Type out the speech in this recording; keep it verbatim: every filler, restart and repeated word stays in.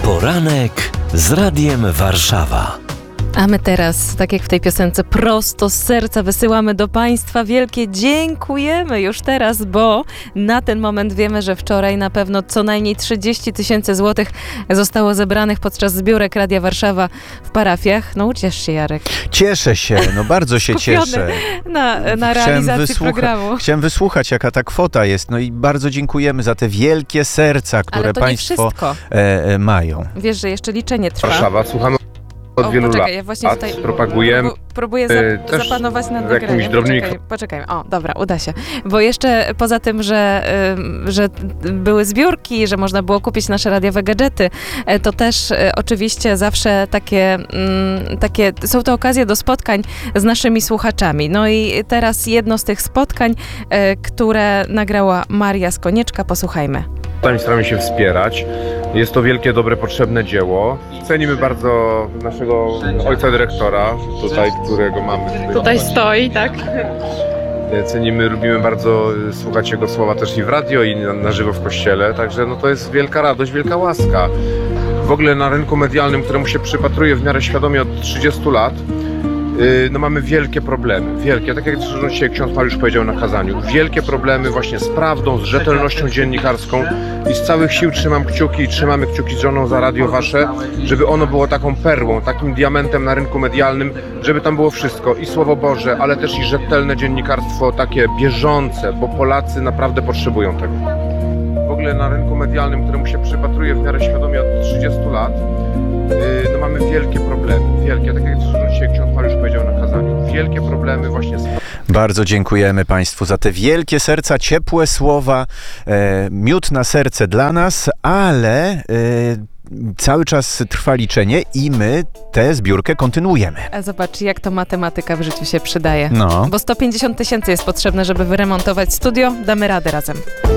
Poranek z Radiem Warszawa. A my teraz, tak jak w tej piosence, prosto z serca wysyłamy do Państwa wielkie dziękujemy już teraz, bo na ten moment wiemy, że wczoraj na pewno co najmniej trzydzieści tysięcy złotych zostało zebranych podczas zbiórek Radia Warszawa w parafiach. No uciesz się, Jarek. Cieszę się, no bardzo się cieszę. Na, na realizacji wysłucha- programu. Chciałem wysłuchać, jaka ta kwota jest. No i bardzo dziękujemy za te wielkie serca, które Ale to Państwo nie wszystko. e, e, mają. Wiesz, że jeszcze liczenie trwa. Warszawa, słuchamy od O, wielu poczekaj, lat. ja właśnie tutaj Propagujemy. prób- próbuję za, e, też zapanować nad z jakimiś nagraniem. drobnymi Poczekaj, poczekaj. O, dobra, uda się. Bo jeszcze poza tym, że, ym, że były zbiórki, że można było kupić nasze radiowe gadżety, e, to też e, oczywiście zawsze takie, mm, takie, są to okazje do spotkań z naszymi słuchaczami. No i teraz jedno z tych spotkań, e, które nagrała Maria z Konieczka, posłuchajmy. Tam staramy się wspierać. Jest to wielkie, dobre, potrzebne dzieło. Cenimy bardzo naszego ojca dyrektora, tutaj, którego mamy tutaj. Tutaj stoi, tak? Cenimy, lubimy bardzo słuchać jego słowa też i w radio, i na, na żywo w kościele. Także no, to jest wielka radość, wielka łaska. W ogóle na rynku medialnym, któremu się przypatruję w miarę świadomie od trzydziestu lat, yy, no mamy wielkie problemy. Wielkie, tak jak zresztą dzisiaj ksiądz Mariusz powiedział na kazaniu. Wielkie problemy właśnie z prawdą, z rzetelnością dziennikarską i z całych sił trzymam kciuki i trzymamy kciuki z żoną za radio wasze, żeby ono było taką perłą, takim diamentem na rynku medialnym, żeby tam było wszystko i Słowo Boże, ale też i rzetelne dziennikarstwo, takie bieżące, bo Polacy naprawdę potrzebują tego. W ogóle na rynku medialnym, któremu się przypatruję w miarę świadomie od trzydziestu lat, yy, no mamy wielkie problemy, wielkie, tak jak zresztą dzisiaj ksiądz Mariusz powiedział na kazaniu, wielkie problemy właśnie z... Bardzo dziękujemy Państwu za te wielkie serca, ciepłe słowa, e, miód na serce dla nas, ale e, cały czas trwa liczenie i my tę zbiórkę kontynuujemy. A zobacz, jak to matematyka w życiu się przydaje. No. Bo sto pięćdziesiąt tysięcy jest potrzebne, żeby wyremontować studio. Damy radę razem.